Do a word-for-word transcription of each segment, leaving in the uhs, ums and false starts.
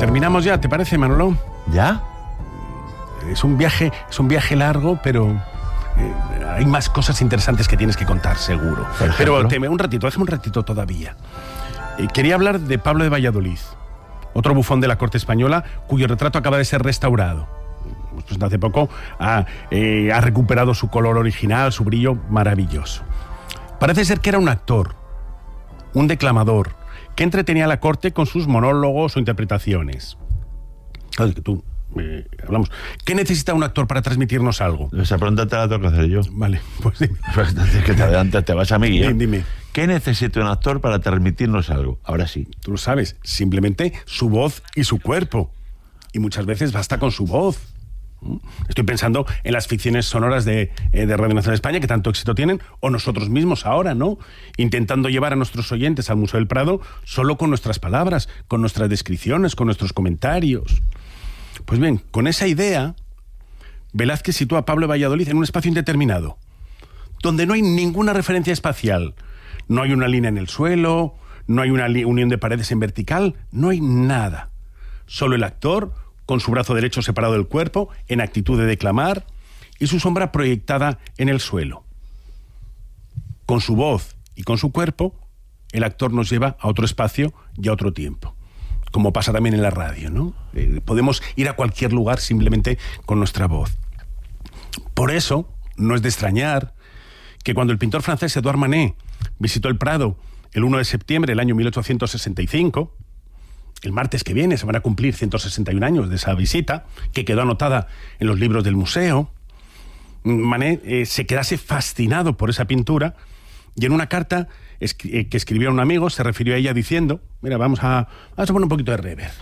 Terminamos ya, ¿te parece, Manolo? ¿Ya? Es un viaje, es un viaje largo, pero eh, hay más cosas interesantes que tienes que contar, seguro. Pero teme, un ratito, déjame un ratito todavía. Eh, quería hablar de Pablo de Valladolid, otro bufón de la corte española, cuyo retrato acaba de ser restaurado. Pues hace poco ha, eh, ha recuperado su color original, su brillo maravilloso. Parece ser que era un actor, un declamador, que entretenía a la corte con sus monólogos o interpretaciones. Claro, que tú, eh, hablamos. ¿Qué necesita un actor para transmitirnos algo? Esa pregunta te la tengo que hacer yo. Vale, pues dime. Pues que te adelantas, te vas a mí, ¿eh? Dime. ¿Qué necesita un actor para transmitirnos algo? Ahora sí. Tú lo sabes, simplemente su voz y su cuerpo. Y muchas veces basta con su voz. Estoy pensando en las ficciones sonoras de, eh, de Radio Nacional de España, que tanto éxito tienen, o nosotros mismos ahora, ¿no? Intentando llevar a nuestros oyentes al Museo del Prado solo con nuestras palabras, con nuestras descripciones, con nuestros comentarios. Pues bien, con esa idea, Velázquez sitúa a Pablo de Valladolid en un espacio indeterminado, donde no hay ninguna referencia espacial. No hay una línea en el suelo, no hay una unión de paredes en vertical, no hay nada. Solo el actor, con su brazo derecho separado del cuerpo, en actitud de declamar, y su sombra proyectada en el suelo. Con su voz y con su cuerpo, el actor nos lleva a otro espacio y a otro tiempo. Como pasa también en la radio, ¿no? Eh, podemos ir a cualquier lugar simplemente con nuestra voz. Por eso, no es de extrañar que cuando el pintor francés Edouard Manet visitó el Prado el primero de septiembre del año mil ochocientos sesenta y cinco, el martes que viene se van a cumplir ciento sesenta y un años de esa visita, que quedó anotada en los libros del museo, Manet eh, se quedase fascinado por esa pintura, y en una carta escri- eh, que escribió a un amigo se refirió a ella diciendo, mira, vamos a, vamos a poner un poquito de reverb.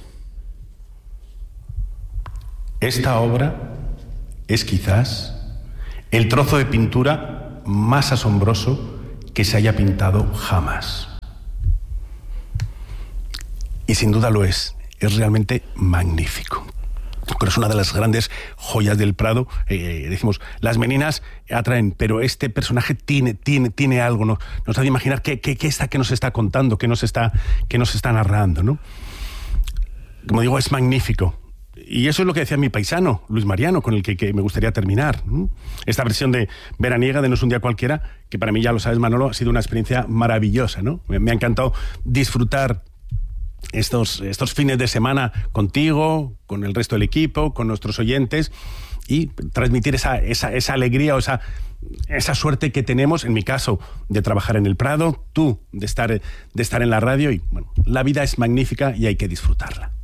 Esta obra es quizás el trozo de pintura más asombroso que se haya pintado jamás. Y sin duda lo es, es realmente magnífico. Pero es una de las grandes joyas del Prado. Eh, decimos, las meninas atraen, pero este personaje tiene, tiene, tiene algo, ¿no? Nos hace imaginar qué, qué, qué está, qué nos está contando, qué nos está, qué nos está narrando, ¿no? Como digo, es magnífico. Y eso es lo que decía mi paisano, Luis Mariano, con el que, que me gustaría terminar. ¿no? Esta versión de veraniega de No es un día cualquiera, que para mí, ya lo sabes, Manolo, ha sido una experiencia maravillosa, ¿no? Me, me ha encantado disfrutar Estos, estos fines de semana contigo, con el resto del equipo, con nuestros oyentes, y transmitir esa, esa, esa alegría o esa, esa suerte que tenemos, en mi caso, de trabajar en el Prado, tú de estar, de estar en la radio, y bueno, la vida es magnífica y hay que disfrutarla.